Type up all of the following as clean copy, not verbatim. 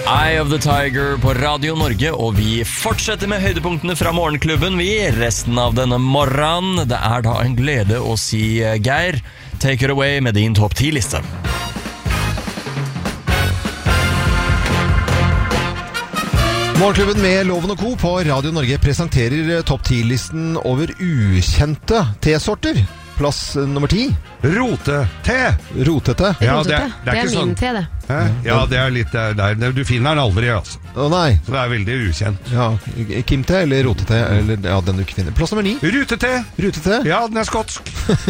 Eye of the Tiger på Radio Norge, og vi fortsetter med høydepunktene fra morgenklubben resten av denne morgenen. Det da en glede å si Geir, take it away med din topp 10-liste. Morgenklubben med Loven og Co. på Radio Norge presenterer topp 10-listen over ukjente tesorter. Plass nummer 10. Rotete. Rotete? Ja, det er ikke min sånn. te, det. Ja, det litt der. Du finner den aldri, altså. Å nei. Så det veldig ukjent. Ja, Kim-te eller rotete, eller ja, den du ikke finner. Plass nummer 9. Rutete. Rutete? Ja, den skotsk.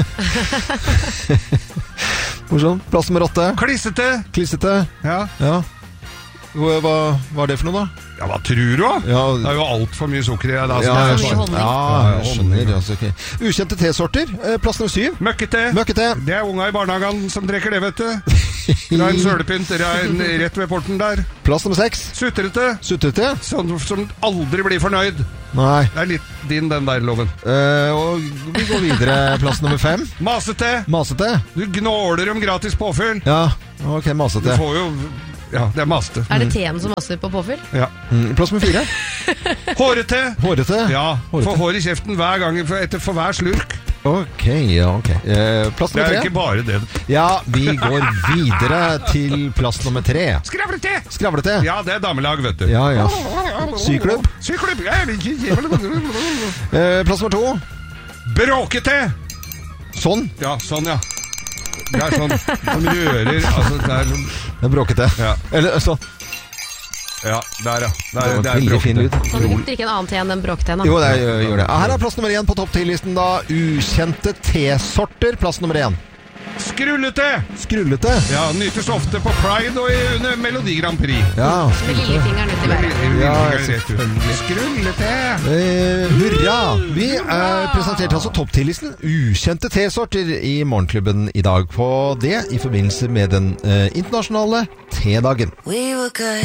Morsom. Plass nummer 8. Klissete. Klissete. Ja. Ja. Hva det for noe da? Ja, hva tror du da? Ja. Det jo alt for mye sukker i det. Ja, jeg skjønner. jeg skjønner. Altså, okay. Ukjente tesorter. Plass nummer 7. Møkkete. Møkkete. Det unga i barnehagen som drikker det, vet du. Det en sølepynt rett ved porten der. Plass nummer 6. Sutrete. Sutrete. Sånn som aldri blir fornøyd. Nei. Det litt din, den der, Loven. Og vi går videre. Plass nummer 5. Masete. Masete. Du gnåler om gratis påfyll. Ja, ok, masete. Du får jo... Ja, det maste. Det teen som master på påfyll? Ja. Plass nummer 4. Hårete. Hårete. Ja, Hårete. få hår i kjeften hver gang for hver slurk. Ok, ja, ok. Plass nummer 3. Det ikke bare det. Ja, vi går videre til plass nummer 3. Skravlete. Skravlete. Ja, det damelag, vet du. Ja, ja. Syklubb. Syklubb. Plass nummer 2. Bråkete. Sånn. Ja, sånn, ja. Det sånn som rører, altså det sånn. Det bråkete. Ja. Eller sånn. Ja, der ja. Det veldig fin lyd. Kan du ikke drikke en annen te enn den bråkteen da? Jo, det gjør det. Her plass nummer 1 på topp 10-listen da. Ukjente tesorter. Plass nummer 1. Skrullete. Skrullete. Ja, nytes ofte på Pride og under Melodi Grand Prix. Ja. Med lillefingeren ut i været. Ja, skrullete. Hurra! Vi presenterte altså topp 10-listen ukjente tesorter i morgenklubben i dag på det i forbindelse med den internasjonale tedagen. We were good.